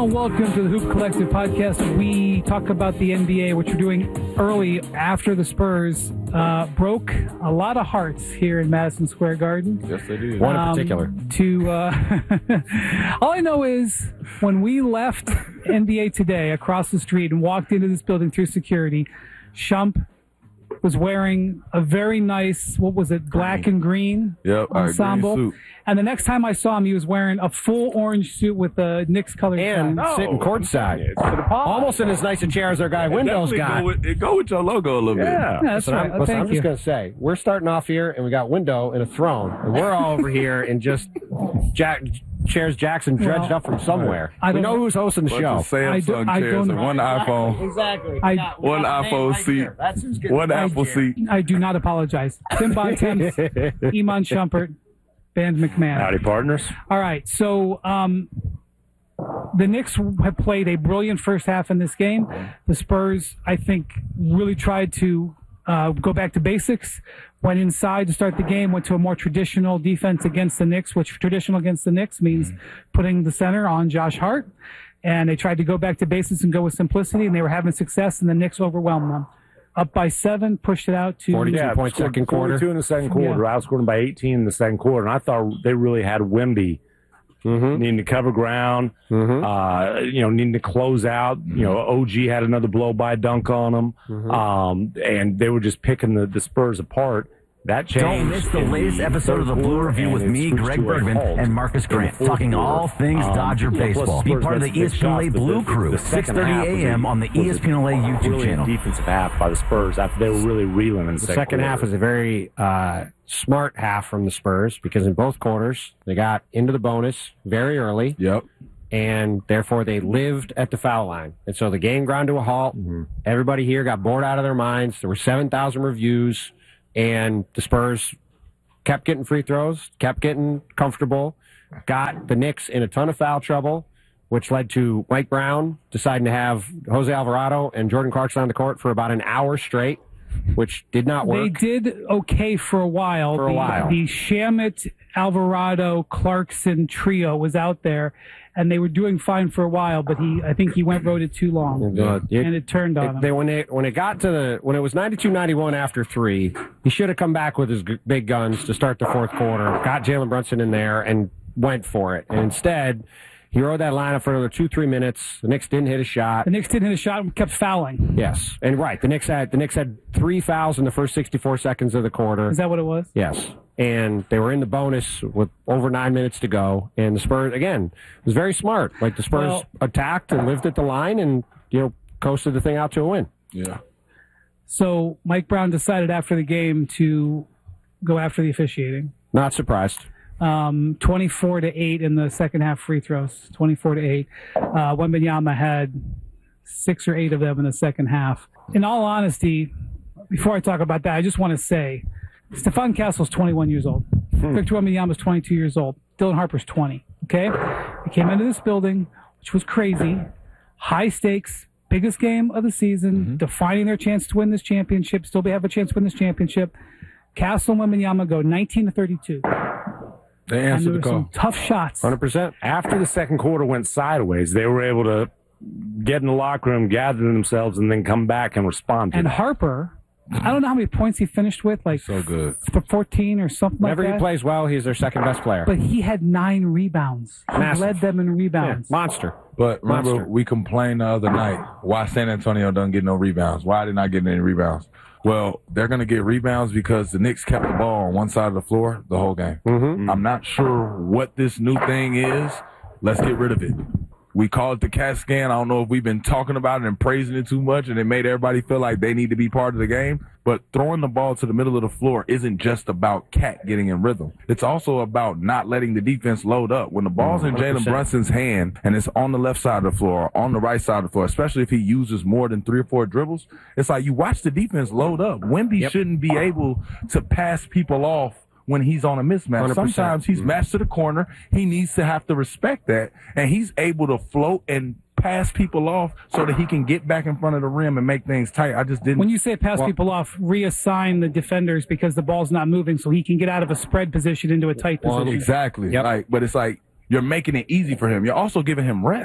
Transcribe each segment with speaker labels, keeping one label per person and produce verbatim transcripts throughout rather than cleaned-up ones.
Speaker 1: and welcome to the Hoop Collective podcast. We talk about the N B A, which we're doing early after the Spurs uh, broke a lot of hearts here in Madison Square Garden.
Speaker 2: Yes, they did.
Speaker 3: One in
Speaker 1: Um,
Speaker 3: particular.
Speaker 1: To uh, all I know is when we left N B A Today across the street and walked into this building through security, Shump was wearing a very nice, what was it, black and green
Speaker 2: Yep, our
Speaker 1: ensemble.
Speaker 2: green suit.
Speaker 1: And the next time I saw him, he was wearing a full orange suit with a Knicks colored
Speaker 3: And
Speaker 1: sign.
Speaker 3: sitting courtside. Almost in as nice a chair as our guy Window's
Speaker 2: Definitely
Speaker 3: got.
Speaker 2: Go with, it go with your logo a little
Speaker 3: Yeah.
Speaker 1: Yeah, that's
Speaker 3: listen,
Speaker 1: right.
Speaker 3: I'm, listen,
Speaker 1: Thank
Speaker 3: I'm just
Speaker 1: you.
Speaker 3: going to say, we're starting off here, and we got Window in a throne. And we're all over here in just Jack, chairs Jackson dredged
Speaker 1: Well,
Speaker 3: up from somewhere.
Speaker 1: I
Speaker 3: We
Speaker 1: don't
Speaker 3: know
Speaker 1: know.
Speaker 3: who's hosting the
Speaker 2: bit.
Speaker 3: show.
Speaker 2: Bunch of
Speaker 1: I do-
Speaker 2: Samsung
Speaker 1: I
Speaker 2: chairs
Speaker 1: don't
Speaker 2: and
Speaker 1: know.
Speaker 2: one iPhone.
Speaker 3: Exactly.
Speaker 1: I-
Speaker 3: got- we
Speaker 2: One
Speaker 3: got a name
Speaker 2: iPhone
Speaker 3: right
Speaker 2: seat.
Speaker 3: here. That's who's getting
Speaker 2: One
Speaker 3: the
Speaker 2: Apple
Speaker 3: chair.
Speaker 2: seat.
Speaker 1: I do not apologize. Tim Bontemps, Iman Shumpert, Band McMahon.
Speaker 4: Howdy, partners.
Speaker 1: All right, so um, the Knicks have played a brilliant first half in this game. The Spurs, I think, really tried to uh, go back to basics, went inside to start the game, went to a more traditional defense against the Knicks, which traditional against the Knicks means putting the center on Josh Hart. And they tried to go back to basics and go with simplicity, and they were having success, and the Knicks overwhelmed them. Up by seven, pushed it out to
Speaker 3: forty-two
Speaker 4: Yeah,
Speaker 3: point
Speaker 4: scored
Speaker 3: second quarter.
Speaker 4: forty-two in the second quarter.
Speaker 1: Yeah.
Speaker 4: I outscored them by eighteen in the second quarter, and I thought they really had Wemby
Speaker 3: Mm-hmm.
Speaker 4: needing to cover ground,
Speaker 3: Mm-hmm.
Speaker 4: uh, you know, needing to close out. You know, O G had another blow-by dunk on them,
Speaker 3: Mm-hmm.
Speaker 4: um, and they were just picking the, the Spurs apart. That changed.
Speaker 5: Don't miss the
Speaker 4: in
Speaker 5: latest episode of the
Speaker 4: third
Speaker 5: Blue
Speaker 4: quarter,
Speaker 5: Review
Speaker 4: and
Speaker 5: with
Speaker 4: it
Speaker 5: me,
Speaker 4: switched
Speaker 5: Greg
Speaker 4: to a
Speaker 5: Bergman,
Speaker 4: halt
Speaker 5: and Marcus
Speaker 4: in the
Speaker 5: Grant,
Speaker 4: fourth
Speaker 5: talking
Speaker 4: quarter.
Speaker 5: all things
Speaker 4: Um,
Speaker 5: Dodger
Speaker 4: you know, plus
Speaker 5: baseball.
Speaker 4: the
Speaker 5: Be
Speaker 4: Spurs
Speaker 5: part of
Speaker 4: got
Speaker 5: the E S P N L A
Speaker 4: six shots,
Speaker 5: Blue
Speaker 4: but the-
Speaker 5: Crew,
Speaker 4: the
Speaker 5: six
Speaker 4: second
Speaker 5: thirty
Speaker 4: half was
Speaker 5: a.m.
Speaker 4: a-
Speaker 5: on the
Speaker 4: was
Speaker 5: E S P N L A
Speaker 4: a
Speaker 5: YouTube
Speaker 4: brilliant
Speaker 5: channel.
Speaker 4: defensive half by the Spurs after they were really reeling in the
Speaker 3: The
Speaker 4: second,
Speaker 3: second half
Speaker 4: quarter.
Speaker 3: was a very uh, smart half from the Spurs because in both quarters they got into the bonus very early,
Speaker 2: Yep.
Speaker 3: and therefore they lived at the foul line. And so the game ground to a halt.
Speaker 4: Mm-hmm.
Speaker 3: Everybody here got bored out of their minds. There were seven thousand reviews, and the Spurs kept getting free throws, kept getting comfortable, got the Knicks in a ton of foul trouble, which led to Mike Brown deciding to have Jose Alvarado and Jordan Clarkson on the court for about an hour straight, which did not
Speaker 1: They
Speaker 3: work.
Speaker 1: did okay for a while.
Speaker 3: For a
Speaker 1: the,
Speaker 3: while.
Speaker 1: The Shamit, Alvarado, Clarkson trio was out there, and they were doing fine for a while. But he, I think he went rode it too long,
Speaker 3: Uh, it-
Speaker 1: and it turned on
Speaker 3: It- they,
Speaker 1: him.
Speaker 3: when it when it got to the when it was ninety-two ninety-one after three, he should have come back with his g- big guns to start the fourth quarter. Got Jalen Brunson in there and went for it. And instead, he rode that lineup for another two three minutes. The Knicks didn't hit a shot.
Speaker 1: The Knicks didn't hit a shot and kept fouling.
Speaker 3: Yes, and right, the Knicks had the Knicks had three fouls in the first sixty-four seconds of the quarter.
Speaker 1: Is that what it was?
Speaker 3: Yes. And they were in the bonus with over nine minutes to go. And the Spurs, again, was very smart. Like the Spurs
Speaker 1: Well-
Speaker 3: attacked and lived at the line and, you know, coasted the thing out to a win.
Speaker 2: Yeah.
Speaker 1: So Mike Brown decided after the game to go after the officiating.
Speaker 3: Not surprised.
Speaker 1: Um, twenty-four to eight in the second half free throws. Twenty-four to eight. Uh, Wembanyama had six or eight of them in the second half. In all honesty, before I talk about that, I just want to say, Stephon Castle's twenty-one years old. Victor Wembanyama's twenty-two years old. Dylan Harper's twenty. Okay, he came into this building, which was crazy, high stakes, biggest game of the season, defining their chance to win this championship. Still, they have a chance to win this championship. Castle and Wembanyama go nineteen to thirty-two.
Speaker 2: They
Speaker 1: And
Speaker 2: answered
Speaker 1: there
Speaker 2: the
Speaker 1: were some
Speaker 2: call.
Speaker 1: tough shots.
Speaker 3: one hundred percent.
Speaker 4: After the second quarter went sideways, they were able to get in the locker room, gather themselves, and then come back and respond to
Speaker 1: And
Speaker 4: that.
Speaker 1: Harper, I don't know how many points he finished with, like
Speaker 2: So good.
Speaker 1: fourteen or something
Speaker 3: Whenever
Speaker 1: like
Speaker 3: he
Speaker 1: that.
Speaker 3: plays well, he's their second best player.
Speaker 1: But he had nine rebounds. He
Speaker 3: Massive.
Speaker 1: led them in
Speaker 3: Yeah,
Speaker 1: rebounds.
Speaker 3: monster.
Speaker 2: But remember,
Speaker 3: Monster.
Speaker 2: we complained the other night why San Antonio doesn't get no rebounds. Why they not getting any rebounds? Well, they're going to get rebounds because the Knicks kept the ball on one side of the floor the whole game.
Speaker 3: Mm-hmm.
Speaker 2: I'm not sure what this new thing is. Let's get rid of it. We call it the CAT scan. I don't know if we've been talking about it and praising it too much and it made everybody feel like they need to be part of the game. But throwing the ball to the middle of the floor isn't just about CAT getting in rhythm. It's also about not letting the defense load up. When the ball's in
Speaker 3: one hundred
Speaker 2: Jalen
Speaker 3: percent.
Speaker 2: Brunson's hand and it's on the left side of the floor, or on the right side of the floor, especially if he uses more than three or four dribbles, it's like you watch the defense load up. Wemby
Speaker 3: Yep.
Speaker 2: shouldn't be able to pass people off when he's on a mismatch.
Speaker 3: one hundred percent.
Speaker 2: Sometimes he's matched to the corner. He needs to have to respect that, and he's able to float and pass people off so that he can get back in front of the rim and make things tight. I just didn't.
Speaker 1: When you say pass
Speaker 3: Well-
Speaker 1: people off, reassign the defenders because the ball's not moving, so he can get out of a spread position into a tight
Speaker 2: Well,
Speaker 1: position.
Speaker 2: exactly.
Speaker 3: Yep.
Speaker 2: Like, but it's like you're making it easy for him. You're also giving him rest.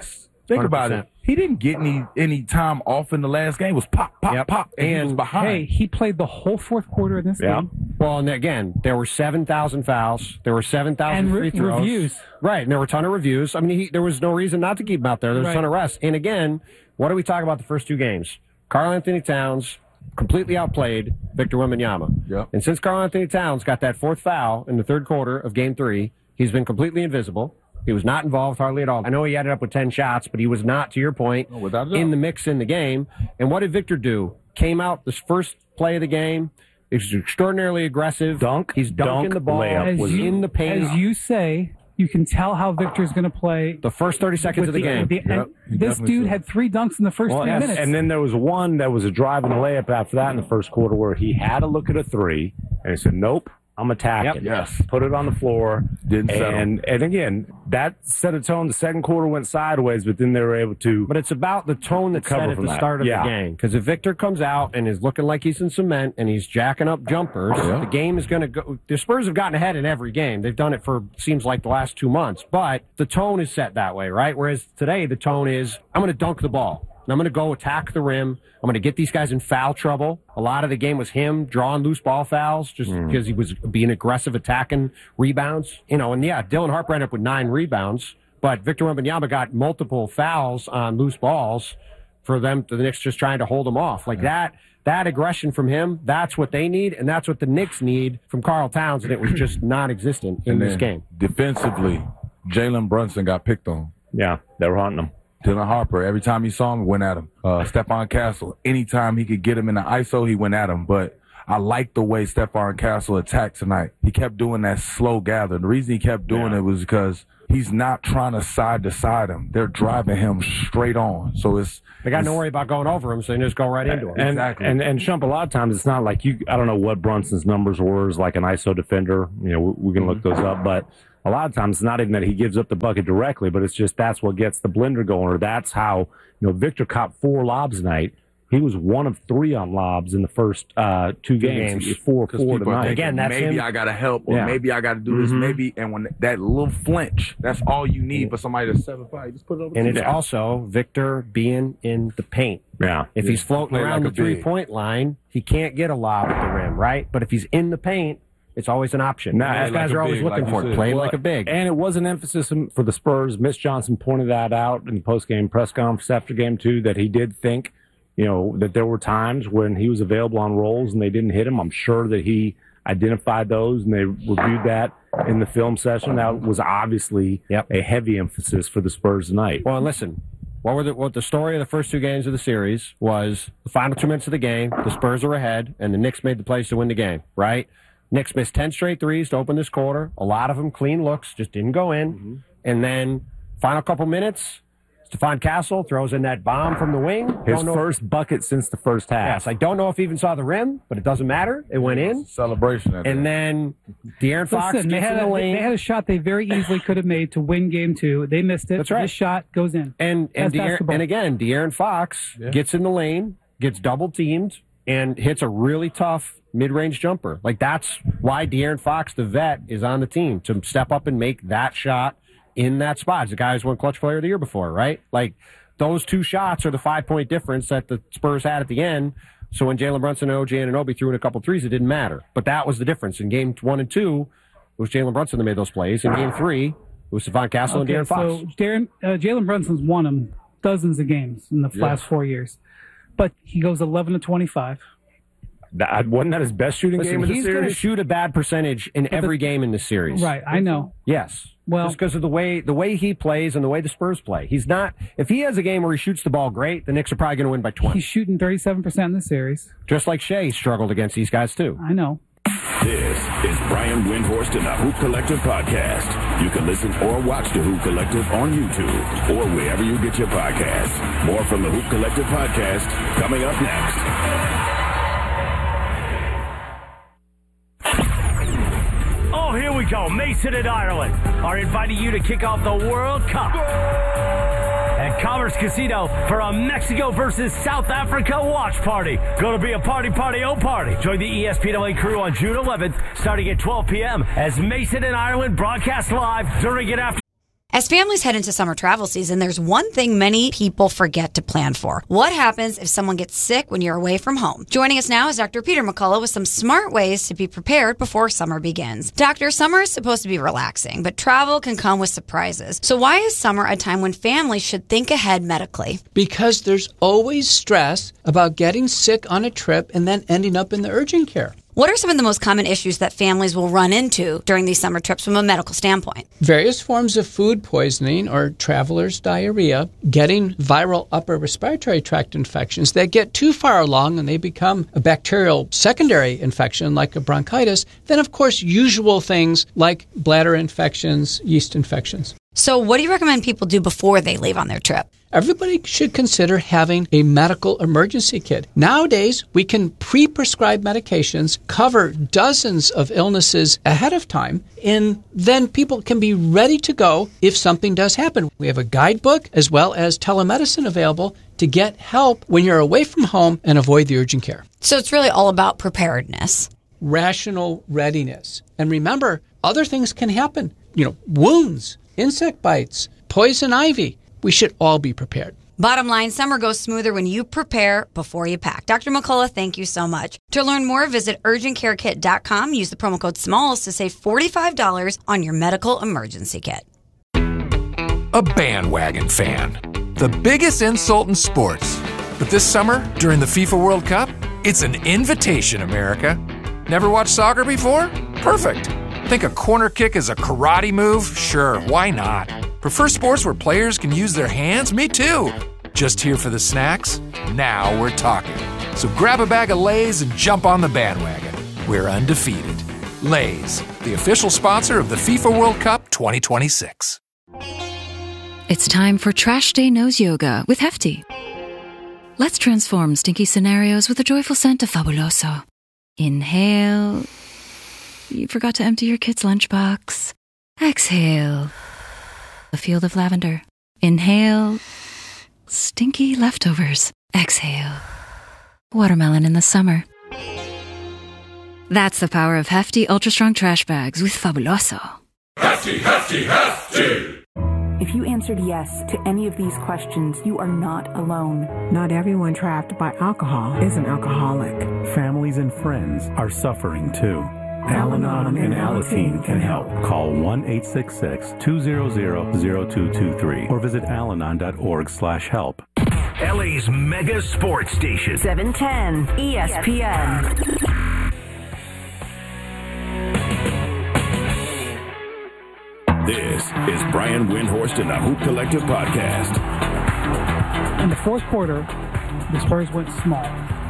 Speaker 2: Think
Speaker 3: one hundred
Speaker 2: about
Speaker 3: percent.
Speaker 2: it. He didn't get any any time off in the last game. It was pop, pop,
Speaker 3: Yep.
Speaker 2: pop, and, he was
Speaker 3: And,
Speaker 2: behind.
Speaker 1: Hey, he played the whole fourth quarter in this
Speaker 4: Yeah.
Speaker 1: game.
Speaker 3: Well, and again, there were seven thousand fouls. There were seven thousand
Speaker 1: And
Speaker 3: free
Speaker 1: re-
Speaker 3: throws.
Speaker 1: reviews.
Speaker 3: Right, and there were a ton of reviews. I mean, he, there was no reason not to keep him out there. There was
Speaker 1: Right.
Speaker 3: a ton of rest. And again, what do we talk about the first two games? Karl Anthony Towns completely outplayed Victor Wembanyama.
Speaker 2: Yep.
Speaker 3: And since Karl Anthony Towns got that fourth foul in the third quarter of game three, he's been completely invisible. He was not involved hardly at all. I know he ended up with ten shots, but he was not, to your point,
Speaker 2: Oh, without a doubt.
Speaker 3: in the mix in the game. And what did Victor do? Came out this first play of the game. He's extraordinarily aggressive.
Speaker 4: Dunk,
Speaker 3: He's dunking
Speaker 4: dunk,
Speaker 3: the ball.
Speaker 4: layup
Speaker 1: As
Speaker 4: was
Speaker 1: you,
Speaker 3: in the paint.
Speaker 1: As you say, you can tell how Victor's going to play.
Speaker 3: The first thirty seconds of the, game.
Speaker 1: the-
Speaker 2: Yep,
Speaker 1: and
Speaker 2: he
Speaker 1: this
Speaker 2: definitely
Speaker 1: dude
Speaker 2: should.
Speaker 1: had three dunks in the first
Speaker 4: Well,
Speaker 1: three
Speaker 4: and,
Speaker 1: minutes.
Speaker 4: and then there was one that was a drive and a layup after that in the first quarter where he had to look at a three and he said, "Nope, I'm attacking."
Speaker 3: Yep.
Speaker 2: Yes.
Speaker 4: Put it on the floor.
Speaker 2: Didn't settle.
Speaker 4: and and again, that set a tone. The second quarter went sideways, but then they were able to.
Speaker 3: But it's about the tone that's
Speaker 4: Recover
Speaker 3: set at
Speaker 4: from
Speaker 3: the
Speaker 4: that.
Speaker 3: start of
Speaker 4: Yeah.
Speaker 3: the game. Because if Victor comes out and is looking like he's in cement and he's jacking up jumpers,
Speaker 2: Yeah.
Speaker 3: the game is going to go. The Spurs have gotten ahead in every game. They've done it for, seems like, the last two months. But the tone is set that way, right? Whereas today, the tone is, I'm going to dunk the ball. And I'm going to go attack the rim. I'm going to get these guys in foul trouble. A lot of the game was him drawing loose ball fouls just
Speaker 4: Mm.
Speaker 3: because he was being aggressive, attacking rebounds. You know, and yeah, Dylan Harper ended up with nine rebounds, but Victor Wembanyama got multiple fouls on loose balls for them, the Knicks just trying to hold him off. Like that, that aggression from him, that's what they need, and that's what the Knicks need from Karl Towns, and it was just non-existent in
Speaker 2: And
Speaker 3: this
Speaker 2: then
Speaker 3: game.
Speaker 2: defensively, Jalen Brunson got picked on.
Speaker 4: Yeah, they were hunting him.
Speaker 2: Dylan Harper, every time he saw him, went at him. Uh, Stephon Castle, anytime he could get him in the I S O, he went at him. But I like the way Stephon Castle attacked tonight. He kept doing that slow gather. The reason he kept doing
Speaker 4: Yeah.
Speaker 2: it was because he's not trying to side to side him. They're driving him straight on. So it's
Speaker 3: They got
Speaker 2: it's-
Speaker 3: no worry about going over him, so they just go right into him.
Speaker 4: And,
Speaker 2: Exactly.
Speaker 4: and and Shump, a lot of times it's not like you. I don't know what Brunson's numbers were as like an I S O defender. You know, we, we can look those up, but a lot of times it's not even that he gives up the bucket directly, but it's just that's what gets the blender going, or that's how you know Victor caught four lobs tonight. He was one of three on lobs in the first uh, two, games.
Speaker 3: games.
Speaker 4: Four,
Speaker 2: Because
Speaker 4: four
Speaker 2: people are
Speaker 4: tonight.
Speaker 2: thinking,
Speaker 3: Again, that's
Speaker 2: maybe
Speaker 3: him.
Speaker 2: I got to help, or
Speaker 4: Yeah.
Speaker 2: maybe I got to do this,
Speaker 4: Mhm.
Speaker 2: maybe. And when that little flinch, that's all you need for somebody that's seven five. Just put it over.
Speaker 3: And
Speaker 2: to
Speaker 3: it's
Speaker 2: you.
Speaker 3: also Victor being in the paint.
Speaker 4: Yeah.
Speaker 3: If he's floating
Speaker 2: Play
Speaker 3: around
Speaker 2: like
Speaker 3: the
Speaker 2: a big.
Speaker 3: three-point line, he can't get a lob at the rim, right? But if he's in the paint, it's always an option.
Speaker 4: Nah,
Speaker 3: And those
Speaker 4: like
Speaker 3: guys
Speaker 2: a
Speaker 3: are always
Speaker 2: big,
Speaker 3: looking
Speaker 2: like
Speaker 3: for
Speaker 2: you
Speaker 3: it.
Speaker 2: said.
Speaker 3: Play
Speaker 4: Well,
Speaker 3: like a big.
Speaker 4: And it was an emphasis for the Spurs. Mitch Johnson pointed that out in the post-game press conference after game two, that he did think, you know, that there were times when he was available on rolls and they didn't hit him. I'm sure that he identified those and they reviewed that in the film session. That was obviously
Speaker 3: Yep.
Speaker 4: a heavy emphasis for the Spurs tonight.
Speaker 3: Well, and listen, what were the, what the story of the first two games of the series was the final two minutes of the game, the Spurs are ahead, and the Knicks made the plays to win the game, right? Knicks missed ten straight threes to open this quarter. A lot of them clean looks, just didn't go in.
Speaker 4: Mm-hmm.
Speaker 3: And then final couple minutes, Stephon Castle throws in that bomb from the wing.
Speaker 4: His
Speaker 3: Don't know-
Speaker 4: first bucket since the first half.
Speaker 3: Yes, I don't know if he even saw the rim, but it doesn't matter. It went in.
Speaker 2: celebration. At
Speaker 3: And
Speaker 2: that.
Speaker 3: then De'Aaron Fox
Speaker 1: Listen, they
Speaker 3: gets
Speaker 1: had,
Speaker 3: in the
Speaker 1: a,
Speaker 3: lane.
Speaker 1: they had a shot they very easily could have made to win game two. They missed it.
Speaker 3: That's right.
Speaker 1: This shot goes in.
Speaker 3: And and,
Speaker 1: That's
Speaker 3: De'Aaron,
Speaker 1: basketball.
Speaker 3: and again, De'Aaron Fox
Speaker 2: Yeah.
Speaker 3: gets in the lane, gets double teamed, and hits a really tough mid-range jumper. Like that's why De'Aaron Fox, the vet, is on the team to step up and make that shot in that spot. He's the guy who's won Clutch Player of the Year before, right? Like those two shots are the five-point difference that the Spurs had at the end. So when Jalen Brunson and O G Anunoby threw in a couple threes, it didn't matter. But that was the difference. In game one and two, it was Jalen Brunson that made those plays. In game three, it was Stephon Castle
Speaker 1: Okay,
Speaker 3: and De'Aaron Fox.
Speaker 1: so Darren, uh, Jalen Brunson's won them dozens of games in the
Speaker 2: Yeah.
Speaker 1: last four years, but he goes eleven to twenty-five.
Speaker 4: That, wasn't that his best shooting
Speaker 3: Listen,
Speaker 4: game in the
Speaker 3: he's going to
Speaker 4: series?
Speaker 3: shoot a bad percentage in every game in this series.
Speaker 1: Right, I know.
Speaker 3: Yes.
Speaker 1: Well-
Speaker 3: just because of the way the way he plays and the way the Spurs play. He's not. If he has a game where he shoots the ball great, the Knicks are probably going to win by twenty.
Speaker 1: He's shooting thirty-seven percent in the series.
Speaker 3: Just like Shea struggled against these guys too.
Speaker 1: I know.
Speaker 5: This is Brian Windhorst and the Hoop Collective podcast. You can listen or watch the Hoop Collective on YouTube or wherever you get your podcasts. More from the Hoop Collective podcast coming up next.
Speaker 6: Oh, here we go. Mason and Ireland are inviting you to kick off the World Cup at Commerce Casino for a Mexico versus South Africa watch party. Gonna be a party, party, oh party. Join the E S P N L A crew on June eleventh, starting at twelve p.m. as Mason and Ireland broadcast live during and after.
Speaker 7: As families head into summer travel season, there's one thing many people forget to plan for. What happens if someone gets sick when you're away from home? Joining us now is Doctor Peter McCullough with some smart ways to be prepared before summer begins. Doctor, summer is supposed to be relaxing, but travel can come with surprises. So why is summer a time when families should think ahead medically?
Speaker 8: Because there's always stress about getting sick on a trip and then ending up in the urgent care.
Speaker 7: What are some of the most common issues that families will run into during these summer trips from a medical standpoint?
Speaker 8: Various forms of food poisoning or traveler's diarrhea, getting viral upper respiratory tract infections that get too far along and they become a bacterial secondary infection like a bronchitis. Then, of course, usual things like bladder infections, yeast infections.
Speaker 7: So what do you recommend people do before they leave on their trip?
Speaker 8: Everybody should consider having a medical emergency kit. Nowadays, we can pre-prescribe medications, cover dozens of illnesses ahead of time, and then people can be ready to go if something does happen. We have a guidebook as well as telemedicine available to get help when you're away from home and avoid the urgent care.
Speaker 7: So it's really all about preparedness.
Speaker 8: Rational readiness. And remember, other things can happen. You know, wounds, insect bites, poison ivy. We should all be prepared.
Speaker 7: Bottom line, summer goes smoother when you prepare before you pack. Doctor McCullough, thank you so much. To learn more, visit urgent care kit dot com. Use the promo code SMALLS to save forty-five dollars on your medical emergency kit.
Speaker 9: A bandwagon fan. The biggest insult in sports. But this summer, during the FIFA World Cup, it's an invitation, America. Never watched soccer before? Perfect. Think a corner kick is a karate move? Sure, why not? Prefer sports where players can use their hands? Me too. Just here for the snacks? Now we're talking. So grab a bag of Lay's and jump on the bandwagon. We're undefeated. Lay's, the official sponsor of the FIFA World Cup twenty twenty-six.
Speaker 10: It's time for Trash Day Nose Yoga with Hefty. Let's transform stinky scenarios with a joyful scent of Fabuloso. Inhale. You forgot to empty your kid's lunchbox. Exhale. A field of lavender. Inhale. Stinky leftovers. Exhale. Watermelon in the summer. That's the power of Hefty Ultra Strong Trash Bags with Fabuloso.
Speaker 5: Hefty, hefty, hefty!
Speaker 11: If you answered yes to any of these questions, you are not alone.
Speaker 12: Not everyone trapped by alcohol is an alcoholic.
Speaker 13: Families and friends are suffering too. Al-Anon and Alateen can help. Call one eight six six, two hundred, zero two two three or visit alanon dot org slash help.
Speaker 6: L A's mega sports station.
Speaker 11: seven ten E S P N.
Speaker 5: This is Brian Windhorst and the Hoop Collective Podcast.
Speaker 1: In the fourth quarter, the Spurs went small.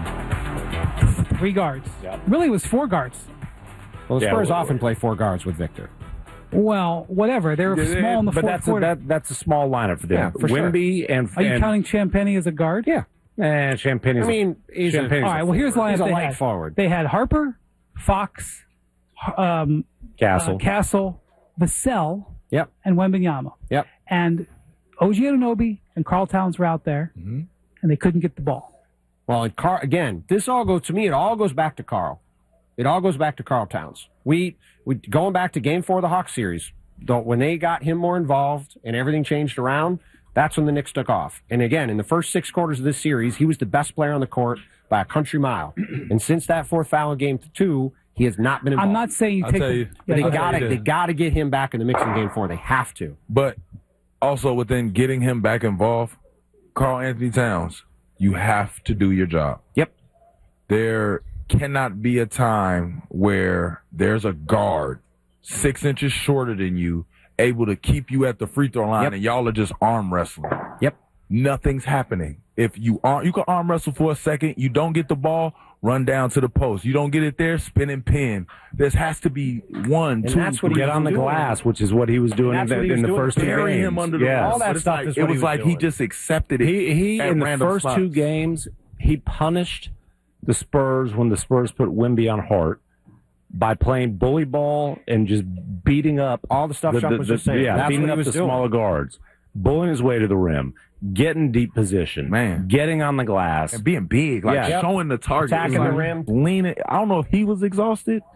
Speaker 1: Three guards. Yep. Really, it was four guards.
Speaker 3: Well, the
Speaker 4: Yeah,
Speaker 3: Spurs
Speaker 4: well,
Speaker 3: often play four guards with Victor.
Speaker 1: Well, whatever. They were
Speaker 4: Yeah,
Speaker 1: small in the
Speaker 4: but
Speaker 1: fourth
Speaker 4: that's
Speaker 1: quarter.
Speaker 4: A, that, that's a small lineup for them.
Speaker 3: Yeah, for sure.
Speaker 4: Wemby and
Speaker 1: Are you
Speaker 4: and,
Speaker 1: counting Champagny as a guard?
Speaker 3: Yeah.
Speaker 4: And Champagne is
Speaker 3: I mean, he's a-
Speaker 4: Champagne's
Speaker 1: All right. Well, here's the lineup
Speaker 3: He's a
Speaker 1: they
Speaker 3: light
Speaker 1: had.
Speaker 3: forward.
Speaker 1: They had Harper, Fox, um,
Speaker 4: Castle.
Speaker 1: uh, Castle, Vassell,
Speaker 3: Yep.
Speaker 1: and Wembanyama.
Speaker 3: Yep.
Speaker 1: And O G Anunoby and Karl Towns were out there,
Speaker 3: Mm-hmm.
Speaker 1: and they couldn't get the ball.
Speaker 3: Well, and Carl, again, this all goes to me. It all goes back to Carl. It all goes back to Karl Towns. We we going back to Game Four of the Hawks series. Don't, when they got him more involved and everything changed around, that's when the Knicks took off. And again, in the first six quarters of this series, he was the best player on the court by a country mile. And since that fourth foul in Game Two, he has not been involved.
Speaker 1: I'm not saying you
Speaker 2: I'll
Speaker 1: take.
Speaker 2: tell
Speaker 1: the-
Speaker 2: you.
Speaker 1: Yeah,
Speaker 3: But they
Speaker 1: go ahead.
Speaker 3: got
Speaker 2: you
Speaker 3: to
Speaker 2: this.
Speaker 3: they got to get him back in the mix in Game Four. They have to.
Speaker 2: But also within getting him back involved, Karl Anthony Towns, you have to do your job.
Speaker 3: Yep.
Speaker 2: There cannot be a time where there's a guard six inches shorter than you able to keep you at the free throw line
Speaker 3: Yep.
Speaker 2: and y'all are just arm wrestling.
Speaker 3: Yep.
Speaker 2: Nothing's happening. If you are, you can arm wrestle for a second. You don't get the ball, run down to the post. You don't get it there, spin and pin. There has to be one,
Speaker 3: And
Speaker 2: two,
Speaker 3: that's what he
Speaker 2: three.
Speaker 4: Get on the
Speaker 3: doing.
Speaker 4: glass, which is what he was doing in
Speaker 3: That's
Speaker 4: the,
Speaker 3: what he
Speaker 4: in
Speaker 3: was
Speaker 4: the
Speaker 3: doing.
Speaker 4: first two
Speaker 2: Bury
Speaker 4: games.
Speaker 2: him under the
Speaker 4: yes.
Speaker 2: ball.
Speaker 3: All that
Speaker 2: But it's
Speaker 3: stuff
Speaker 2: like,
Speaker 3: is
Speaker 2: it
Speaker 3: what he
Speaker 2: was
Speaker 3: was
Speaker 2: like he
Speaker 3: doing.
Speaker 2: just accepted it.
Speaker 4: He he
Speaker 2: at
Speaker 4: in the
Speaker 2: random
Speaker 4: first
Speaker 2: spots.
Speaker 4: two games he punished the Spurs when the Spurs put Wemby on Hart by playing bully ball and just beating up
Speaker 3: All the stuff
Speaker 4: the,
Speaker 3: Chuck
Speaker 4: the,
Speaker 3: was
Speaker 4: the-
Speaker 3: just saying.
Speaker 4: Yeah,
Speaker 3: That's
Speaker 4: beating
Speaker 3: what he
Speaker 4: up
Speaker 3: was
Speaker 4: the
Speaker 3: doing.
Speaker 4: smaller guards, bullying his way to the rim, getting deep position,
Speaker 2: Man.
Speaker 4: getting on the glass.
Speaker 2: and being big, like
Speaker 4: Yeah.
Speaker 2: showing the target,
Speaker 3: Attacking
Speaker 2: It's
Speaker 3: the
Speaker 2: like
Speaker 3: rim.
Speaker 2: leaning. I don't know if he was exhausted,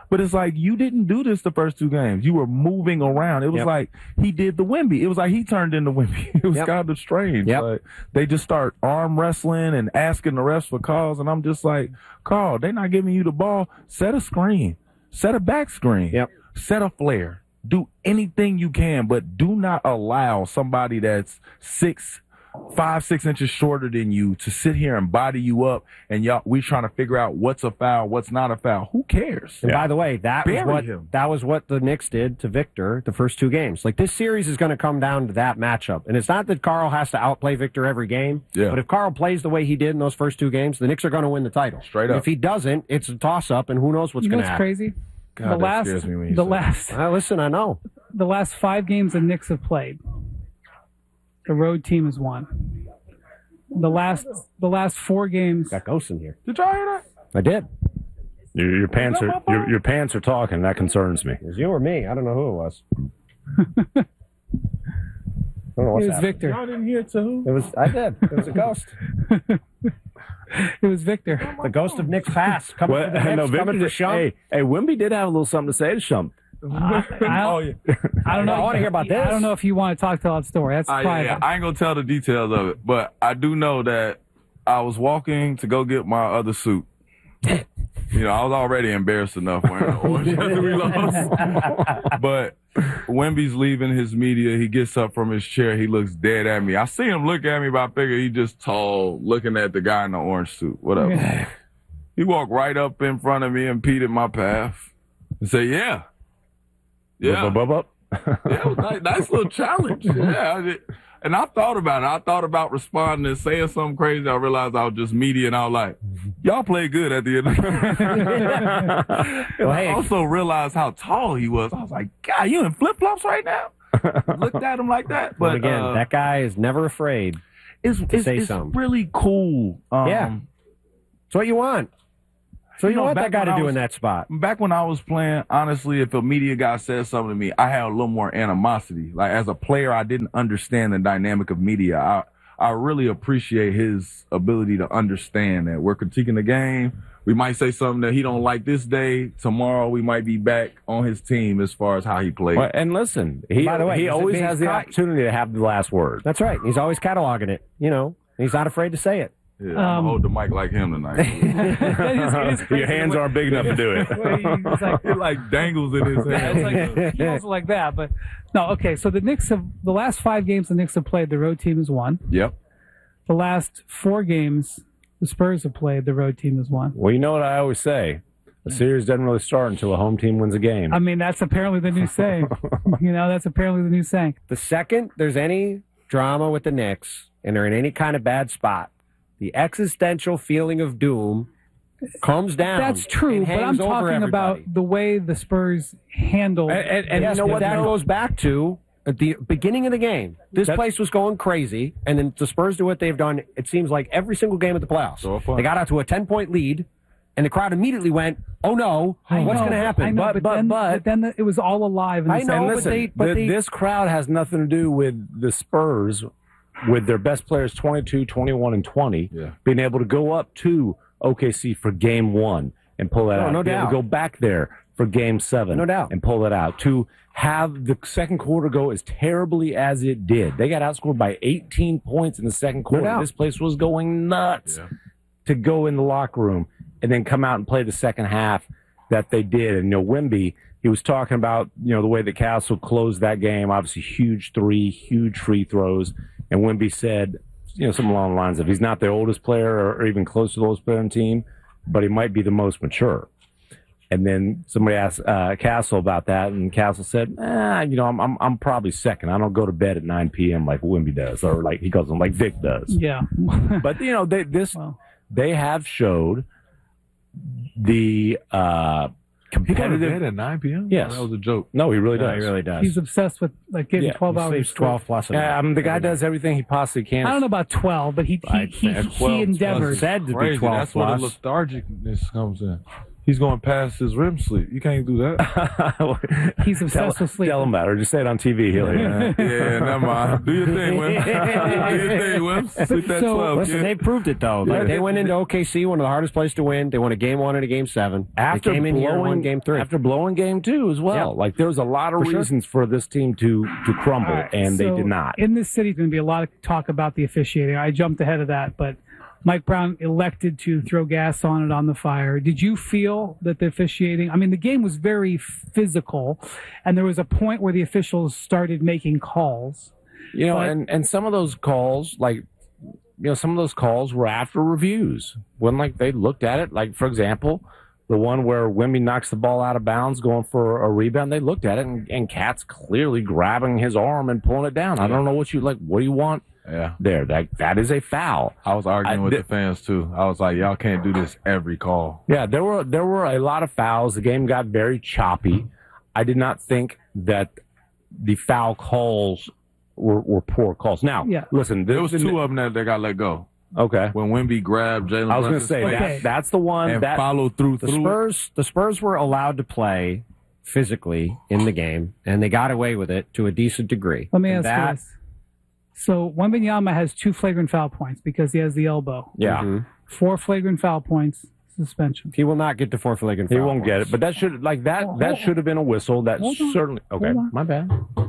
Speaker 2: But it's like, you didn't do this the first two games. You were moving around. It was
Speaker 3: Yep.
Speaker 2: like he did the Wemby. It was like he turned into Wemby. It was
Speaker 3: Yep.
Speaker 2: kind of strange.
Speaker 3: Yep.
Speaker 2: Like, they just start arm wrestling and asking the refs for calls. And I'm just like, Carl, they're not giving you the ball. Set a screen. Set a back screen.
Speaker 3: Yep.
Speaker 2: Set a flare. Do anything you can, but do not allow somebody that's six five, six inches shorter than you to sit here and body you up, and y'all, we trying to figure out what's a foul, what's not a foul. Who cares?
Speaker 3: And by the way, that was
Speaker 2: Bury
Speaker 3: what
Speaker 2: him.
Speaker 3: that was what the Knicks did to Victor the first two games. Like, this series is going to come down to that matchup, and it's not that Carl has to outplay Victor every game.
Speaker 2: Yeah.
Speaker 3: But if Carl plays the way he did in those first two games, the Knicks are going to win the title.
Speaker 2: Straight
Speaker 3: And
Speaker 2: up.
Speaker 3: if he doesn't, it's a toss up, and who knows what's
Speaker 1: You know
Speaker 3: going to
Speaker 1: what's
Speaker 3: happen.
Speaker 1: crazy?
Speaker 2: God,
Speaker 1: the
Speaker 2: that
Speaker 1: last,
Speaker 2: scares me when you
Speaker 1: the
Speaker 2: say that.
Speaker 1: last,
Speaker 3: Uh, listen, I know.
Speaker 1: the last five games the Knicks have played, the road team has won. The last, the last four games.
Speaker 3: Got ghosts in here.
Speaker 2: Did y'all hear that?
Speaker 3: I did.
Speaker 4: Your, your pants are your, your pants are talking. That concerns me.
Speaker 3: It was you or me. I don't know who it was. I don't know what's
Speaker 1: It was
Speaker 3: happening.
Speaker 1: Victor.
Speaker 2: Y'all didn't hear it too?
Speaker 3: It was. I did. It was a ghost.
Speaker 1: It was Victor.
Speaker 3: The ghost of Knicks past coming
Speaker 4: Well,
Speaker 3: for the Knicks,
Speaker 4: no, Victor
Speaker 3: coming for
Speaker 4: did-
Speaker 3: Shump.
Speaker 4: hey, hey, Wimby did have a little something to say to Shump.
Speaker 1: I, I,
Speaker 2: Oh, yeah.
Speaker 1: I don't know.
Speaker 3: I wanna hear about this.
Speaker 1: I don't know if you want to talk to that story. That's
Speaker 2: Uh, yeah,
Speaker 1: private.
Speaker 2: yeah. I ain't gonna tell the details of it, but I do know that I was walking to go get my other suit. You know, I was already embarrassed enough wearing the orange after we lost. But Wemby's leaving his media. He gets up from his chair. He looks dead at me. I see him look at me, but I figure he just tall, looking at the guy in the orange suit. Whatever. He walked right up in front of me, impeded my path, and said, "Yeah, yeah."
Speaker 4: Bub, bub, bub.
Speaker 2: Yeah, it was a nice, nice little challenge. Yeah, I did. And I thought about it. I thought about responding and saying something crazy. I realized I was just media, and I was like, y'all played good at the end of the game.
Speaker 3: Well,
Speaker 2: I
Speaker 3: hey.
Speaker 2: also realized how tall he was. I was like, God, you in flip-flops right now? Looked at him like that.
Speaker 3: But
Speaker 2: But
Speaker 3: again,
Speaker 2: uh,
Speaker 3: that guy is never afraid.
Speaker 2: it's, it's,
Speaker 3: say
Speaker 2: it's
Speaker 3: something.
Speaker 2: really cool. Um,
Speaker 3: Yeah. It's what you want. So you,
Speaker 2: You know,
Speaker 3: want that
Speaker 2: back
Speaker 3: guy
Speaker 2: when
Speaker 3: to
Speaker 2: I
Speaker 3: do
Speaker 2: was-
Speaker 3: in that spot.
Speaker 2: Back when I was playing, honestly, if a media guy said something to me, I had a little more animosity. Like, as a player, I didn't understand the dynamic of media. I I really appreciate his ability to understand that we're critiquing the game. We might say something that he don't like this day. Tomorrow, we might be back on his team as far as how he plays.
Speaker 4: Well, and listen, he
Speaker 3: By the way,
Speaker 4: he
Speaker 3: he's-
Speaker 4: always
Speaker 3: he's
Speaker 4: has the
Speaker 3: copy-
Speaker 4: opportunity to have the last word.
Speaker 3: That's right. He's always cataloging it. You know, he's not afraid to say it.
Speaker 2: Yeah, I'm gonna hold the mic like him tonight.
Speaker 1: That is- it is crazy
Speaker 4: Your hands
Speaker 1: the way-
Speaker 4: aren't big enough to do it.
Speaker 1: the way he- It's like,
Speaker 2: It like dangles in his
Speaker 1: yeah,
Speaker 2: hand.
Speaker 1: it's like he also like that. But no, okay. So the Knicks have the last five games the Knicks have played. The road team has won.
Speaker 2: Yep.
Speaker 1: The last four games the Spurs have played. The road team has won.
Speaker 4: Well, you know what I always say: a series doesn't really start until a home team wins a game.
Speaker 1: I mean, that's apparently the new saying. You know, that's apparently the new saying.
Speaker 3: The second there's any drama with the Knicks and they're in any kind of bad spot, the existential feeling of doom comes down.
Speaker 1: That's true,
Speaker 3: and
Speaker 1: but I'm
Speaker 3: hangs over
Speaker 1: talking about
Speaker 3: everybody.
Speaker 1: the way the Spurs handled.
Speaker 4: And- and- and
Speaker 3: Yes,
Speaker 4: you know
Speaker 3: but
Speaker 4: what,
Speaker 3: that
Speaker 4: though?
Speaker 3: goes back to at the beginning of the game. This
Speaker 4: That-
Speaker 3: place was going crazy, and then the Spurs do what they've done, it seems like every single game of the playoffs.
Speaker 2: So far.
Speaker 3: They got out to a ten-point lead, and the crowd immediately went, oh, no,
Speaker 1: I
Speaker 3: what's
Speaker 1: know,
Speaker 3: going to happen?
Speaker 1: I know,
Speaker 3: but,
Speaker 1: but,
Speaker 3: but,
Speaker 1: then,
Speaker 3: but,
Speaker 1: but then it was all alive. In the
Speaker 3: I know,
Speaker 1: second-
Speaker 3: but
Speaker 4: listen,
Speaker 3: they- but
Speaker 4: the-
Speaker 3: they-
Speaker 4: this crowd has nothing to do with the Spurs, with their best players twenty-two, twenty-one, and twenty,
Speaker 2: Yeah.
Speaker 4: being able to go up to O K C for game one and pull that
Speaker 3: No,
Speaker 4: out.
Speaker 3: no
Speaker 4: Be able
Speaker 3: doubt.
Speaker 4: to go back there for game seven
Speaker 3: No doubt.
Speaker 4: and pull it out. To have the second quarter go as terribly as it did. They got outscored by eighteen points in the second quarter.
Speaker 3: doubt.
Speaker 4: This place was going nuts.
Speaker 2: Yeah.
Speaker 4: To go in the locker room and then come out and play the second half that they did. And, you know, Wemby, he was talking about, you know, the way that Castle closed that game, obviously huge three, huge free throws. And Wemby said, you know, something along the lines of he's not the oldest player or, or even close to the oldest player on the team, but he might be the most mature. And then somebody asked uh, Castle about that, and Castle said, ah, you know, I'm, I'm I'm probably second. I don't go to bed at nine p.m. like Wemby does, or like he calls them like Vic does.
Speaker 1: yeah.
Speaker 4: But, you know, they this
Speaker 1: Well.
Speaker 4: they have showed the uh,
Speaker 2: He go to
Speaker 4: competitive.
Speaker 2: bed at nine p.m.?
Speaker 4: Yes.
Speaker 2: That was a joke.
Speaker 4: No, he really
Speaker 3: no,
Speaker 4: does.
Speaker 3: he really does.
Speaker 1: He's obsessed with like getting
Speaker 4: Yeah,
Speaker 1: twelve
Speaker 3: he
Speaker 1: hours.
Speaker 3: sleeps
Speaker 1: sleep.
Speaker 3: twelve plus a night.
Speaker 4: Yeah, I mean, the guy does everything he possibly can.
Speaker 1: I don't know about twelve, but he he
Speaker 4: I
Speaker 1: he,
Speaker 4: think
Speaker 1: he
Speaker 4: twelve
Speaker 1: endeavors.
Speaker 3: said to be
Speaker 2: Crazy.
Speaker 3: twelve
Speaker 2: That's where
Speaker 3: plus.
Speaker 2: the lethargicness comes in. He's going past his R E M sleep. You can't do that.
Speaker 1: He's obsessed
Speaker 4: tell,
Speaker 1: with sleep.
Speaker 4: Tell him that, or just say it on T V. He'll hear.
Speaker 2: Yeah, yeah, never mind. Do your thing, Wim. Do your thing, Wim. Sleep that
Speaker 1: So-
Speaker 2: twelve,
Speaker 3: Listen,
Speaker 2: kid.
Speaker 3: they proved it though. Like, they went into O K C, one of the hardest places to win. They won a game one and a game seven.
Speaker 4: After
Speaker 3: they came in here and
Speaker 4: blowing
Speaker 3: won game three.
Speaker 4: after blowing game two as well.
Speaker 3: Yep.
Speaker 4: Like there's a lot of
Speaker 3: For sure.
Speaker 4: reasons for this team to to crumble,
Speaker 1: All right,
Speaker 4: and they
Speaker 1: so
Speaker 4: did not.
Speaker 1: In this city, there's going to be a lot of talk about the officiating. I jumped ahead of that, but Mike Brown elected to throw gas on it on the fire. Did you feel that the officiating, I mean, the game was very physical, and there was a point where the officials started making calls.
Speaker 4: You know,
Speaker 1: But-
Speaker 4: and, and some of those calls, like, you know, some of those calls were after reviews. When, like, they looked at it, like, for example, the one where Wemby knocks the ball out of bounds going for a rebound, they looked at it, and, and Cat's clearly grabbing his arm and pulling it down. I don't know what you, like, what do you want
Speaker 2: Yeah.
Speaker 4: there? That, that is a foul.
Speaker 2: I was arguing
Speaker 4: I-
Speaker 2: with
Speaker 4: th-
Speaker 2: the fans, too. I was like, y'all can't do this every call.
Speaker 4: Yeah, there were there were a lot of fouls. The game got very choppy. I did not think that the foul calls were, were poor calls. Now,
Speaker 1: Yeah.
Speaker 4: listen,
Speaker 2: There was
Speaker 4: the-
Speaker 2: two of them that, that got let go.
Speaker 4: Okay.
Speaker 2: When Wemby grabbed Jalen
Speaker 4: I was going to
Speaker 2: Brunson's
Speaker 4: say,
Speaker 2: face
Speaker 1: Okay.
Speaker 4: that, that's the one
Speaker 2: and
Speaker 4: that
Speaker 2: followed through
Speaker 3: The
Speaker 2: through it.
Speaker 3: Spurs, the Spurs were allowed to play physically in the game, and they got away with it to a decent degree.
Speaker 1: Let me
Speaker 3: And
Speaker 1: ask
Speaker 3: that,
Speaker 1: you this. So Wembanyama has two flagrant foul points because he has the elbow.
Speaker 4: Yeah.
Speaker 3: Mhm.
Speaker 1: Four flagrant foul points, suspension.
Speaker 3: He will not get to four flagrant
Speaker 4: He
Speaker 3: foul
Speaker 4: won't get
Speaker 3: points.
Speaker 4: it, but that should like that
Speaker 1: Hold-
Speaker 4: that
Speaker 1: hold-
Speaker 4: should have been a whistle. That
Speaker 1: hold on.
Speaker 4: certainly okay.
Speaker 1: Hold on.
Speaker 4: My bad.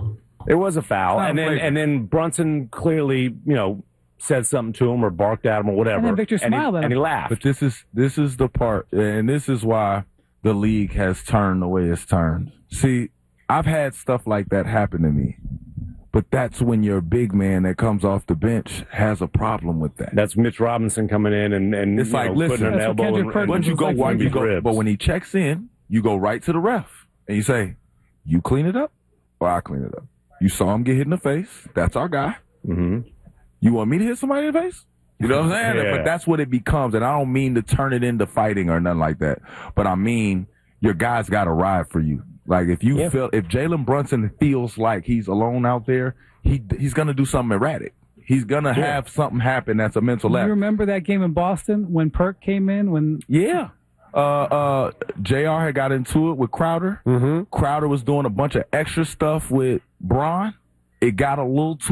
Speaker 4: It was a foul,
Speaker 2: Not
Speaker 4: and then
Speaker 2: flagrant.
Speaker 4: and then Brunson clearly, you know, said something to him or barked at him or whatever.
Speaker 1: And then Victor
Speaker 4: he,
Speaker 1: smiled at
Speaker 4: and
Speaker 1: him.
Speaker 4: he laughed.
Speaker 2: But this is this is the part, and this is why the league has turned the way it's turned. See, I've had stuff like that happen to me, but that's when your big man that comes off the bench has a problem with that.
Speaker 4: That's Mitch Robinson coming in and and
Speaker 2: It's
Speaker 4: you
Speaker 2: like,
Speaker 4: know,
Speaker 2: listen,
Speaker 4: putting an
Speaker 1: That's what
Speaker 4: elbow
Speaker 1: Kendrick
Speaker 4: in,
Speaker 1: Perkins
Speaker 4: in
Speaker 2: Once you
Speaker 1: was
Speaker 2: go,
Speaker 1: like
Speaker 2: one,
Speaker 1: for
Speaker 2: you
Speaker 1: Wemby's
Speaker 2: go,
Speaker 4: ribs.
Speaker 2: but when he checks in, you go right to the ref and you say, "You clean it up, or I clean it up." You saw him get hit in the face. That's our guy.
Speaker 4: Mhm.
Speaker 2: You want me to hit somebody in the face? You know what I'm saying?
Speaker 4: Yeah.
Speaker 2: But that's what it becomes. And I don't mean to turn it into fighting or nothing like that. But I mean, your guy's got to ride for you. Like if you
Speaker 4: Yeah.
Speaker 2: feel, if Jalen Brunson feels like he's alone out there, he he's going to do something erratic. He's going to have something happen that's a mental
Speaker 1: You
Speaker 2: lapse.
Speaker 1: remember that game in Boston when Perk came in? When
Speaker 2: Yeah. Uh, uh, J R had got into it with Crowder.
Speaker 3: Mhm.
Speaker 2: Crowder was doing a bunch of extra stuff with Bron. It got a little too